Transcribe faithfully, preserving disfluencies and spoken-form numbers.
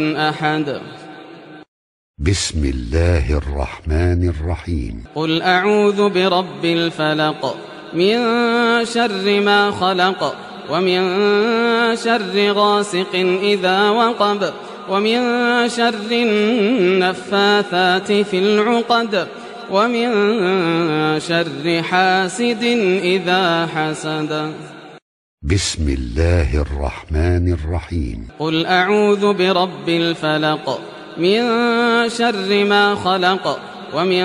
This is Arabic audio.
أحد. بسم الله الرحمن الرحيم. قل أعوذ برب الفلق من شر ما خلق ومن شر غاسق إذا وقب ومن شر النفاثات في العقد ومن شر حاسد إذا حسد. بسم الله الرحمن الرحيم. قل أعوذ برب الفلق من شر ما خلق ومن